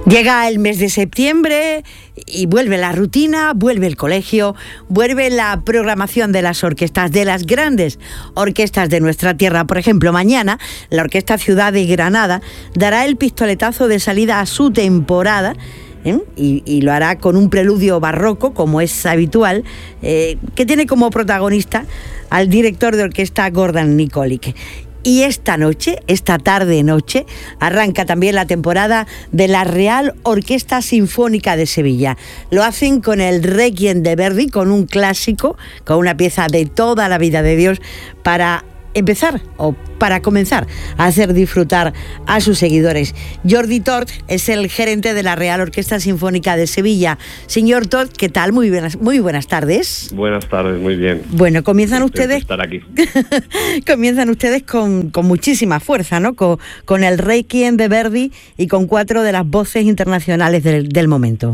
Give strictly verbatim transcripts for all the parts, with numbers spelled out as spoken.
Llega el mes de septiembre y vuelve la rutina, vuelve el colegio, vuelve la programación de las orquestas, de las grandes orquestas de nuestra tierra. Por ejemplo, mañana la Orquesta Ciudad de Granada dará el pistoletazo de salida a su temporada, ¿eh? y, y lo hará con un preludio barroco, como es habitual, eh, que tiene como protagonista al director de orquesta Gordon Nikolic. Y esta noche, esta tarde-noche, arranca también la temporada de la Real Orquesta Sinfónica de Sevilla. Lo hacen con el Requiem de Verdi, con un clásico, con una pieza de toda la vida de Dios, para empezar o para comenzar a hacer disfrutar a sus seguidores. Jordi Tort es el gerente de la Real Orquesta Sinfónica de Sevilla. Señor Tort, ¿qué tal? Muy buenas, muy buenas tardes. Buenas tardes, muy bien. Bueno, comienzan ustedes estar aquí. comienzan ustedes con, con muchísima fuerza, ¿no? Con, con el Requiem de Verdi y con cuatro de las voces internacionales del, del momento.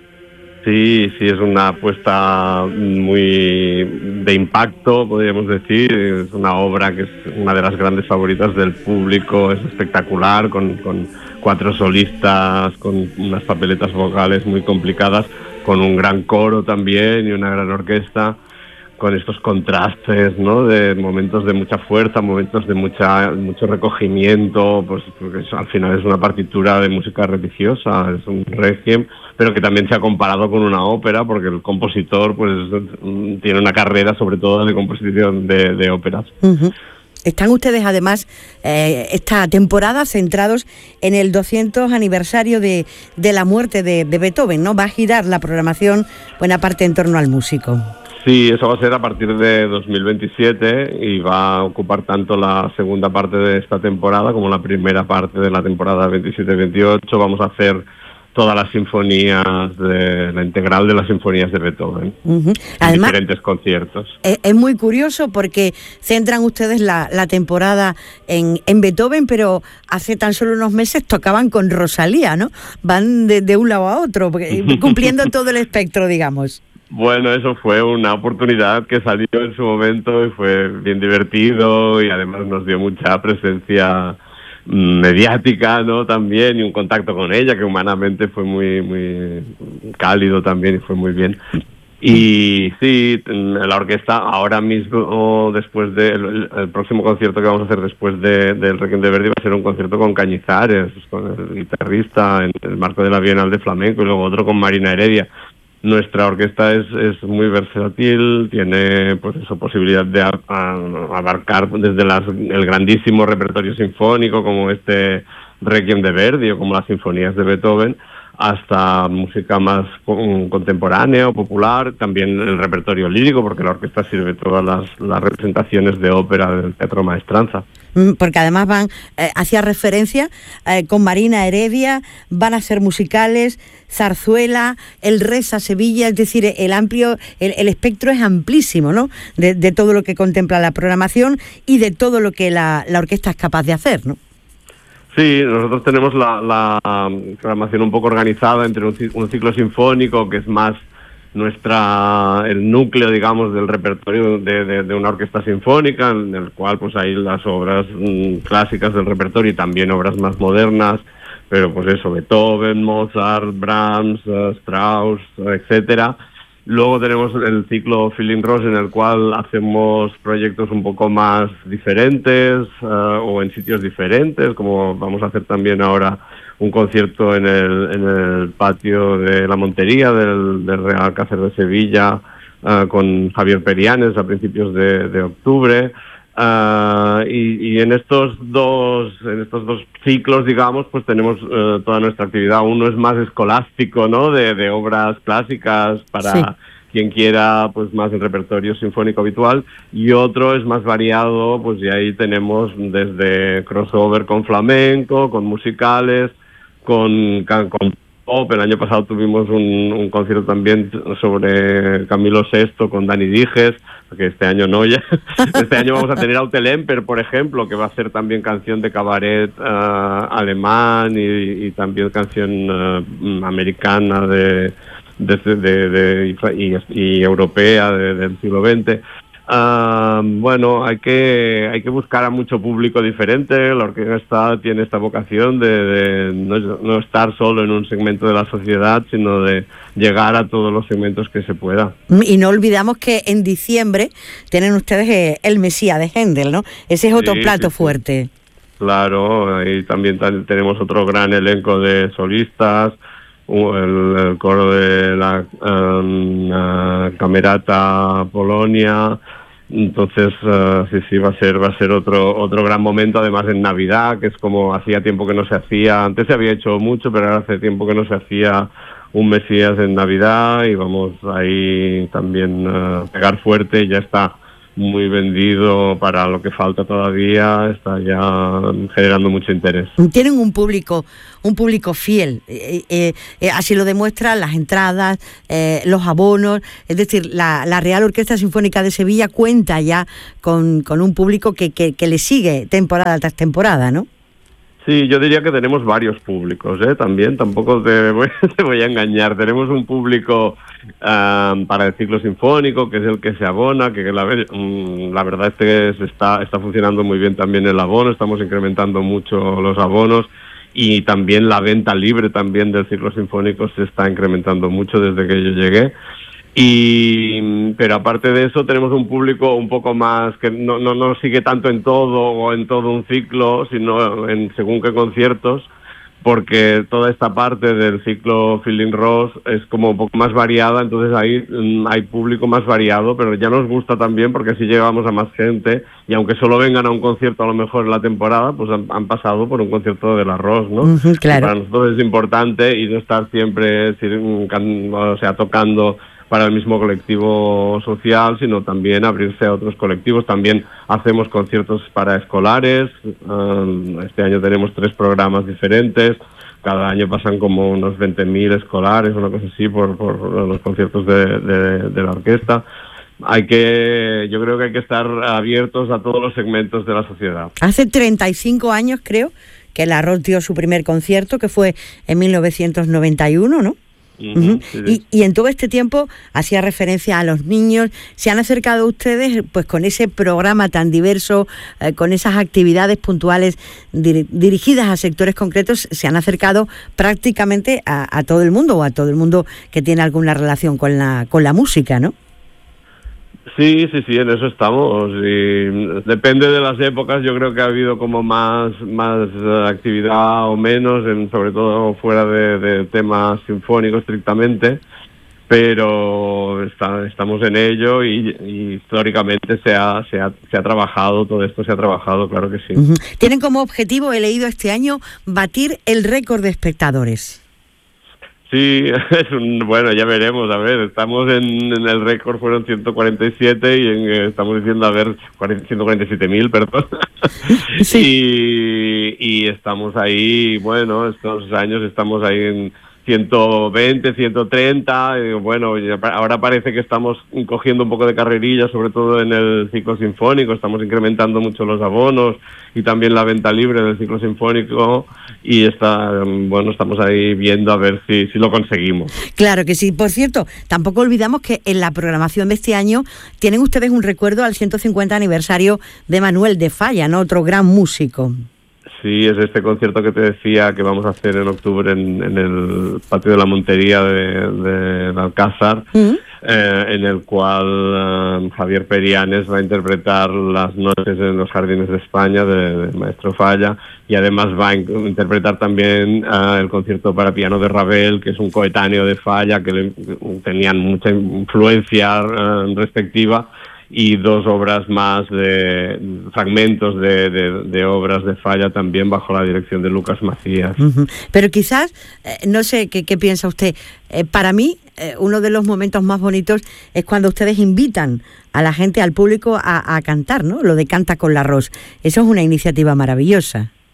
Sí, sí, es una apuesta muy de impacto, podríamos decir. Es una obra que es una de las grandes favoritas del público, es espectacular, con, con cuatro solistas, con unas papeletas vocales muy complicadas, con un gran coro también y una gran orquesta, con estos contrastes, ¿no? De momentos de mucha fuerza, momentos de mucha mucho recogimiento, pues porque al final es una partitura de música religiosa, es un requiem, pero que también se ha comparado con una ópera, porque el compositor pues tiene una carrera sobre todo de composición de, de óperas. Uh-huh. Están ustedes además eh, esta temporada centrados en el doscientos aniversario de, de la muerte de, de Beethoven, ¿no? Va a girar la programación buena parte en torno al músico. Sí, eso va a ser a partir de dos mil veintisiete y va a ocupar tanto la segunda parte de esta temporada como la primera parte de la temporada veintisiete veintiocho. Vamos a hacer todas las sinfonías, de la integral de las sinfonías de Beethoven, uh-huh. Además, en diferentes conciertos. Es, es muy curioso porque centran ustedes la, la temporada en, en Beethoven, pero hace tan solo unos meses tocaban con Rosalía, ¿no? Van de, de un lado a otro, cumpliendo todo el espectro, digamos. Bueno, eso fue una oportunidad que salió en su momento y fue bien divertido y además nos dio mucha presencia mediática, ¿no? También, y un contacto con ella que humanamente fue muy muy cálido también y fue muy bien. Y sí, la orquesta ahora mismo, después del de, el próximo concierto que vamos a hacer después de, del Requiem de Verdi va a ser un concierto con Cañizares, con el guitarrista en el marco de la Bienal de Flamenco, y luego otro con Marina Heredia. Nuestra orquesta es, es muy versátil, tiene pues eso, posibilidad de a, a, abarcar desde las, el grandísimo repertorio sinfónico como este Requiem de Verdi o como las sinfonías de Beethoven, hasta música más contemporánea o popular, también el repertorio lírico, porque la orquesta sirve todas las, las representaciones de ópera del Teatro Maestranza. Porque además van, eh, hacía referencia, eh, con Marina Heredia, van a ser musicales, zarzuela, el Reza Sevilla, es decir, el amplio, el, el espectro es amplísimo, ¿no? De, de todo lo que contempla la programación y de todo lo que la, la orquesta es capaz de hacer, ¿no? Sí, nosotros tenemos la, la programación un poco organizada entre un, un ciclo sinfónico que es más nuestra el núcleo, digamos, del repertorio de, de, de una orquesta sinfónica, en el cual pues hay las obras mm, clásicas del repertorio y también obras más modernas, pero pues eso, Beethoven, Mozart, Brahms, uh, Strauss, etcétera. Luego tenemos el ciclo Feeling Rose, en el cual hacemos proyectos un poco más diferentes uh, o en sitios diferentes, como vamos a hacer también ahora un concierto en el, en el patio de la Montería del, del Real Alcázar de Sevilla uh, con Javier Perianes a principios de, de octubre. Uh, y, y en estos dos en estos dos ciclos, digamos, pues tenemos uh, toda nuestra actividad. Uno es más escolástico, ¿no? De, de obras clásicas para sí. Quien quiera, pues más el repertorio sinfónico habitual, y otro es más variado, pues y ahí tenemos desde crossover con flamenco, con musicales, con, con pop. El año pasado tuvimos un, un concierto también sobre Camilo sexto con Dani Dijes, que este año no ya. Este año vamos a tener a Ute Lemper, por ejemplo, que va a ser también canción de cabaret uh, alemán y, y también canción uh, americana de, de, de, de, de y, y europea de, del siglo veinte. Uh, bueno, hay que hay que buscar a mucho público diferente. La orquesta tiene esta vocación de, de no, no estar solo en un segmento de la sociedad, sino de llegar a todos los segmentos que se pueda. Y no olvidamos que en diciembre tienen ustedes eh, el Mesías de Händel, ¿no? Ese es otro sí, plato sí, fuerte. Sí. Claro, ahí también t- tenemos otro gran elenco de solistas, el, el coro de la um, uh, Camerata Polonia. Entonces uh, sí sí va a ser va a ser otro otro gran momento, además en Navidad, que es como hacía tiempo que no se hacía. Antes se había hecho mucho, pero ahora hace tiempo que no se hacía un Mesías en Navidad, y vamos ahí también a uh, pegar fuerte. Ya está muy vendido para lo que falta todavía, está ya generando mucho interés. Tienen un público un público fiel, eh, eh, eh, así lo demuestran las entradas, eh, los abonos, es decir, la, la Real Orquesta Sinfónica de Sevilla cuenta ya con, con un público que, que, que le sigue temporada tras temporada, ¿no? Sí, yo diría que tenemos varios públicos, ¿eh? También, tampoco te voy, te voy a engañar. Tenemos un público um, para el ciclo sinfónico, que es el que se abona, que la, um, la verdad es que se está, está funcionando muy bien también el abono, estamos incrementando mucho los abonos, y también la venta libre también del ciclo sinfónico se está incrementando mucho desde que yo llegué. Y pero aparte de eso tenemos un público un poco más que no no no sigue tanto en todo o en todo un ciclo, sino en según qué conciertos, porque toda esta parte del ciclo Feeling Rose es como un poco más variada. Entonces ahí um, hay público más variado, pero ya nos gusta también porque así llegamos a más gente, y aunque solo vengan a un concierto a lo mejor en la temporada, pues han, han pasado por un concierto del Arroz, ¿no? Uh-huh, claro. Para nosotros es importante, y no estar siempre o sea tocando para el mismo colectivo social, sino también abrirse a otros colectivos. También hacemos conciertos para escolares. Este año tenemos tres programas diferentes. Cada año pasan como unos veinte mil escolares, una cosa así, por, por los conciertos de, de, de la orquesta. Hay que, yo creo que hay que estar abiertos a todos los segmentos de la sociedad. Hace treinta y cinco años, creo, que el Arroz dio su primer concierto, que fue en mil novecientos noventa y uno, ¿no? Uh-huh. Sí, sí. Y, y en todo este tiempo hacía referencia a los niños. ¿Se han acercado ustedes pues con ese programa tan diverso, eh, con esas actividades puntuales dir- dirigidas a sectores concretos? ¿Se han acercado prácticamente a, a todo el mundo, o a todo el mundo que tiene alguna relación con la con la música, ¿no? Sí, sí, sí, en eso estamos. Y depende de las épocas. Yo creo que ha habido como más más actividad o menos, en, sobre todo fuera de, de temas sinfónicos estrictamente, pero está, estamos en ello, y, y históricamente se ha, se, ha, se ha trabajado, todo esto se ha trabajado, claro que sí. Uh-huh. Tienen como objetivo, he leído este año, batir el récord de espectadores. Sí, es un, bueno, ya veremos, a ver, estamos en, en el récord, fueron ciento cuarenta y siete, y en, estamos diciendo, a ver, ciento cuarenta y siete mil, perdón. Sí. y, y estamos ahí, bueno, estos años estamos ahí en ciento veinte, ciento treinta, y bueno, ahora parece que estamos cogiendo un poco de carrerilla, sobre todo en el ciclo sinfónico. Estamos incrementando mucho los abonos y también la venta libre del ciclo sinfónico, y está, bueno, estamos ahí viendo a ver si, si lo conseguimos. Claro que sí. Por cierto, tampoco olvidamos que en la programación de este año tienen ustedes un recuerdo al ciento cincuenta aniversario de Manuel de Falla, ¿no? Otro gran músico. Sí, es este concierto que te decía que vamos a hacer en octubre en, en el patio de la Montería de, de, de Alcázar, ¿Mm? eh, en el cual uh, Javier Perianes va a interpretar las noches en los Jardines de España del de Maestro Falla, y además va a in- interpretar también uh, el concierto para piano de Ravel, que es un coetáneo de Falla, que le, tenían mucha influencia uh, respectiva, y dos obras más, de fragmentos de, de, de obras de Falla también bajo la dirección de Lucas Macías. Uh-huh. Pero quizás, eh, no sé qué, qué piensa usted, eh, para mí eh, uno de los momentos más bonitos es cuando ustedes invitan a la gente, al público, a, a cantar, ¿no? Lo de Canta con la Ros. Eso es una iniciativa maravillosa.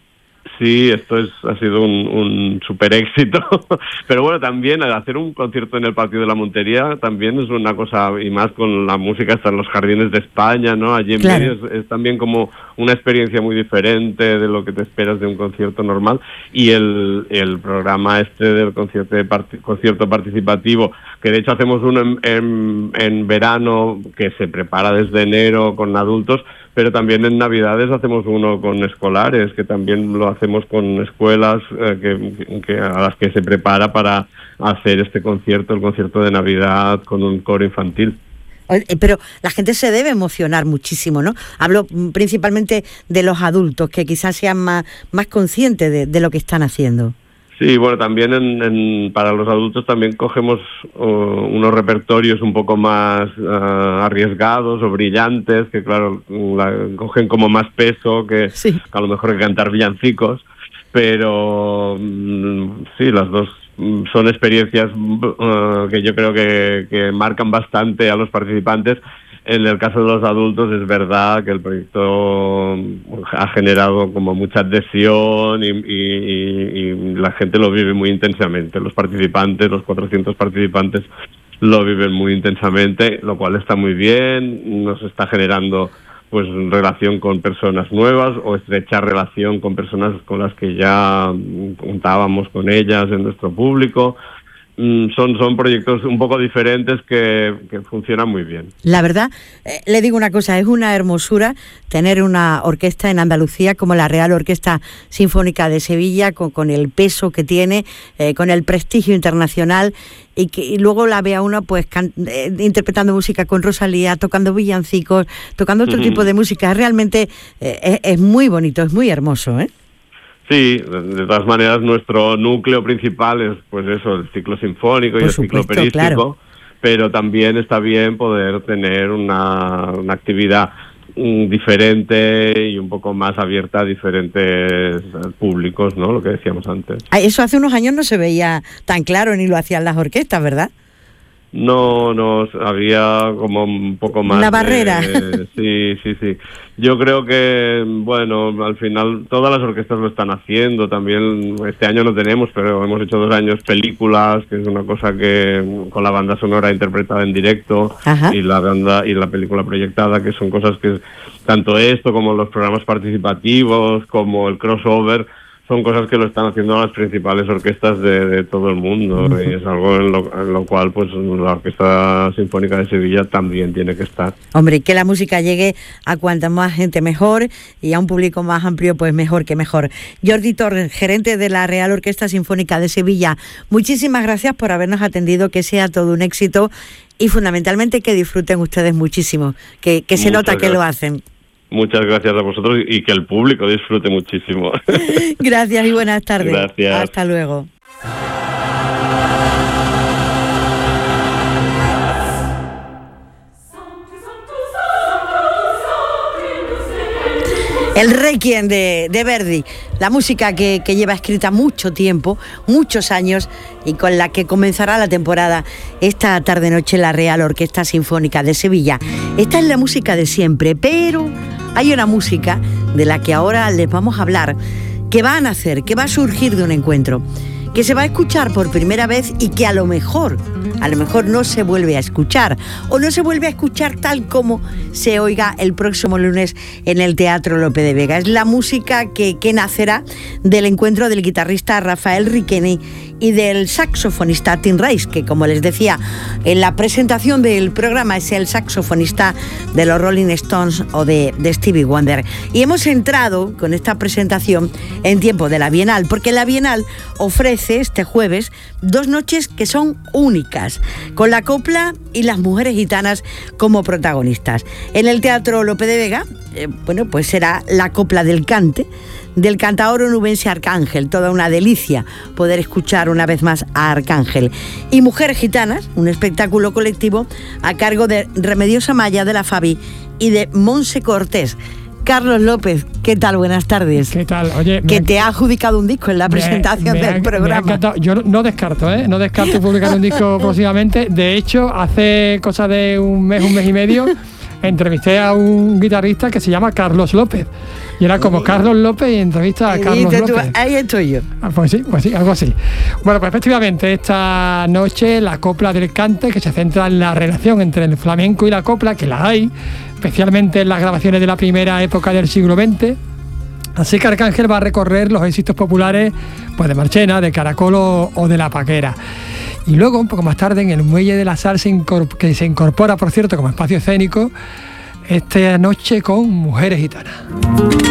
Sí, esto es, ha sido un, un super éxito, pero bueno, también hacer un concierto en el Patio de la Montería también es una cosa, y más con la música hasta en los Jardines de España, ¿no? Allí en claro. medio es, es también como una experiencia muy diferente de lo que te esperas de un concierto normal, y el, el programa este del concierto, de part- concierto participativo, que de hecho hacemos uno en, en, en verano, que se prepara desde enero con adultos, pero también en Navidades hacemos uno con escolares, que también lo hacemos con escuelas eh, que, que a las que se prepara para hacer este concierto, el concierto de Navidad con un coro infantil. Pero la gente se debe emocionar muchísimo, ¿no? Hablo principalmente de los adultos, que quizás sean más, más conscientes de, de lo que están haciendo. Sí, bueno, también en, en, para los adultos también cogemos uh, unos repertorios un poco más uh, arriesgados o brillantes, que claro, la, cogen como más peso que, sí. que a lo mejor que cantar villancicos, pero um, sí, las dos um, son experiencias uh, que yo creo que, que marcan bastante a los participantes. En el caso de los adultos es verdad que el proyecto ha generado como mucha adhesión y, y, y la gente lo vive muy intensamente. Los participantes, los cuatrocientos participantes lo viven muy intensamente, lo cual está muy bien, nos está generando pues relación con personas nuevas o estrechar relación con personas con las que ya contábamos con ellas en nuestro público. Son, son proyectos un poco diferentes que, que funcionan muy bien. La verdad, eh, le digo una cosa, es una hermosura tener una orquesta en Andalucía como la Real Orquesta Sinfónica de Sevilla, con, con el peso que tiene, eh, con el prestigio internacional, y que y luego la vea uno pues can, eh, interpretando música con Rosalía, tocando villancicos, tocando otro uh-huh. tipo de música. Realmente eh, es, es muy bonito, es muy hermoso, ¿eh? Sí, de todas maneras nuestro núcleo principal es pues eso, el ciclo sinfónico y Por el supuesto, ciclo operístico, claro. Pero también está bien poder tener una, una actividad mm, diferente y un poco más abierta a diferentes públicos, ¿no? Lo que decíamos antes. Eso hace unos años no se veía tan claro ni lo hacían las orquestas, ¿verdad? No, no, había como un poco más... Una barrera. De, sí, sí, sí. Yo creo que, bueno, al final todas las orquestas lo están haciendo. También este año no tenemos, pero hemos hecho dos años películas, que es una cosa que con la banda sonora interpretada en directo. Ajá. y la banda y la película proyectada, que son cosas que tanto esto como los programas participativos, como el crossover, son cosas que lo están haciendo las principales orquestas de, de todo el mundo, uh-huh. y es algo en lo, en lo cual pues la Orquesta Sinfónica de Sevilla también tiene que estar. Hombre, que la música llegue a cuanta más gente mejor y a un público más amplio, pues mejor que mejor. Jordi Torres, gerente de la Real Orquesta Sinfónica de Sevilla, muchísimas gracias por habernos atendido, que sea todo un éxito y fundamentalmente que disfruten ustedes muchísimo, que, que se Muchas nota gracias. Que lo hacen. Muchas gracias a vosotros y que el público disfrute muchísimo. Gracias y buenas tardes. Gracias. Hasta luego. El Requiem de, de Verdi, la música que, que lleva escrita mucho tiempo, muchos años, y con la que comenzará la temporada esta tarde-noche la Real Orquesta Sinfónica de Sevilla. Esta es la música de siempre, pero hay una música de la que ahora les vamos a hablar, que va a nacer, que va a surgir de un encuentro, que se va a escuchar por primera vez y que a lo mejor, a lo mejor no se vuelve a escuchar o no se vuelve a escuchar tal como se oiga el próximo lunes en el Teatro Lope de Vega. Es la música que, que nacerá del encuentro del guitarrista Rafael Riqueni y del saxofonista Tim Rice, que como les decía en la presentación del programa es el saxofonista de los Rolling Stones o de, de Stevie Wonder. Y hemos entrado con esta presentación en tiempo de la Bienal, porque la Bienal ofrece este jueves dos noches que son únicas, con la copla y las mujeres gitanas como protagonistas. En el Teatro Lope de Vega, eh, bueno, pues será la copla del cante, del cantaor onubense Arcángel, toda una delicia poder escuchar una vez más a Arcángel. Y Mujeres Gitanas, un espectáculo colectivo a cargo de Remedios Amaya de la Fabi y de Monse Cortés. Carlos López, ¿qué tal? Buenas tardes. ¿Qué tal? Oye, que te ha adjudicado un disco en la presentación me, me del ha, programa. Me ha Yo no, no descarto, ¿eh? No descarto publicar un disco próximamente. De hecho, hace cosa de un mes, un mes y medio, entrevisté a un guitarrista que se llama Carlos López. Y era como Carlos López y entrevista a Carlos Tú, López. ahí estoy yo. Ah, pues sí, pues sí, algo así. Bueno, pues efectivamente, esta noche la copla del cante, que se centra en la relación entre el flamenco y la copla, que la hay, especialmente en las grabaciones de la primera época del siglo veinte. Así que Arcángel va a recorrer los éxitos populares pues de Marchena, de Caracol o, o de La Paquera. Y luego, un poco más tarde, en el Muelle de la Sal, se incorpora, que se incorpora, por cierto, como espacio escénico, esta noche con Mujeres Gitanas.